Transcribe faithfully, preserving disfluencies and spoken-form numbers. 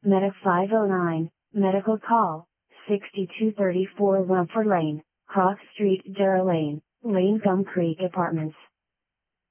Medic five oh nine, medical call, sixty-two thirty-four Rumford Lane, Cross Street, Jarrow Lane, Lane Gum Creek Apartments.